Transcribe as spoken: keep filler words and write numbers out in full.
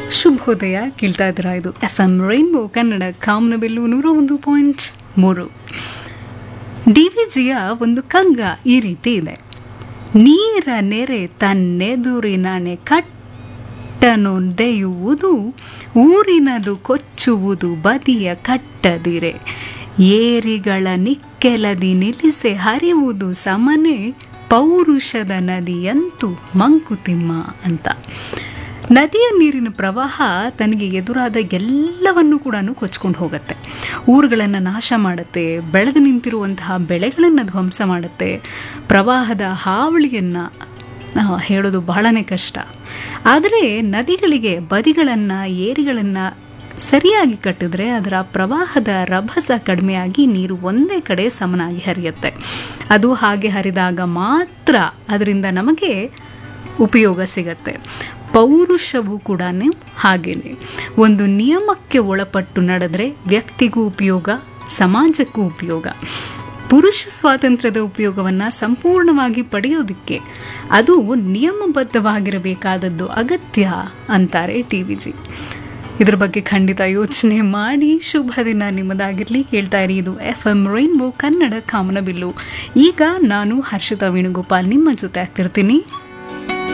ಶುಭೋದಯ. ಕೇಳ್ತಾ ಇದ್ದೀರಾ, ಇದು ಎಫ್ ಎಂ ರೈನ್ಬೋ ಕನ್ನಡ ಕಾಮನಬಿಲ್ಲು ನೂರ ಒಂದು ಪಾಯಿಂಟ್ ಮೂರು. ಡಿ ವಿ ಜಿಯ ಒಂದು ಕಗ್ಗ ಈ ರೀತಿ ಇದೆ: ನೀರ ನೆರೆ ತನ್ನೆದುರಿನಾಣೆ ಕಟ್ಟನೊಂದೆಯುವುದು, ಊರಿನದು ಕೊಚ್ಚುವುದು ಬದಿಯ ಕಟ್ಟದಿರೆ, ಏರಿಗಳ ನಿಕ್ಕೆಲದಿ ನಿಲ್ಲಿಸೆ ಹರಿಯುವುದು ಸಮನೆ, ಪೌರುಷದ ನದಿಯಂತೂ ಮಂಕುತಿಮ್ಮ ಅಂತ. ನದಿಯ ನೀರಿನ ಪ್ರವಾಹ ತನಗೆ ಎದುರಾದ ಎಲ್ಲವನ್ನೂ ಕೂಡ ಕೊಚ್ಕೊಂಡು ಹೋಗುತ್ತೆ. ಊರುಗಳನ್ನು ನಾಶ ಮಾಡುತ್ತೆ, ಬೆಳೆದು ನಿಂತಿರುವಂತಹ ಬೆಳೆಗಳನ್ನು ಧ್ವಂಸ ಮಾಡುತ್ತೆ. ಪ್ರವಾಹದ ಹಾವಳಿಯನ್ನು ಹೇಳೋದು ಬಹಳನೇ ಕಷ್ಟ. ಆದರೆ ನದಿಗಳಿಗೆ ಬದಿಗಳನ್ನು, ಏರಿಗಳನ್ನು ಸರಿಯಾಗಿ ಕಟ್ಟಿದ್ರೆ ಅದರ ಪ್ರವಾಹದ ರಭಸ ಕಡಿಮೆಯಾಗಿ ನೀರು ಒಂದೇ ಕಡೆ ಸಮನಾಗಿ ಹರಿಯುತ್ತೆ. ಅದು ಹಾಗೆ ಹರಿದಾಗ ಮಾತ್ರ ಅದರಿಂದ ನಮಗೆ ಉಪಯೋಗ ಸಿಗತ್ತೆ. ಪೌರುಷವೂ ಕೂಡ ಹಾಗೇನೆ. ಒಂದು ನಿಯಮಕ್ಕೆ ಒಳಪಟ್ಟು ನಡೆದ್ರೆ ವ್ಯಕ್ತಿಗೂ ಉಪಯೋಗ, ಸಮಾಜಕ್ಕೂ ಉಪಯೋಗ. ಪುರುಷ ಸ್ವಾತಂತ್ರ್ಯದ ಉಪಯೋಗವನ್ನು ಸಂಪೂರ್ಣವಾಗಿ ಪಡೆಯೋದಕ್ಕೆ ಅದು ನಿಯಮಬದ್ಧವಾಗಿರಬೇಕಾದದ್ದು ಅಗತ್ಯ ಅಂತಾರೆ ಟಿ ವಿ ಜಿ. ಇದ್ರ ಬಗ್ಗೆ ಖಂಡಿತ ಯೋಚನೆ ಮಾಡಿ. ಶುಭ ದಿನ ನಿಮ್ಮದಾಗಿರಲಿ. ಕೇಳ್ತಾ ಇರಿ, ಇದು ಎಫ್ ಎಂ ರೈನ್ಬೋ ಕನ್ನಡ ಕಾಮನಬಿಲ್ಲು. ಈಗ ನಾನು ಹರ್ಷಿತಾ ವೇಣುಗೋಪಾಲ್ ನಿಮ್ಮ ಜೊತೆ ಆಗ್ತಿರ್ತೀನಿ.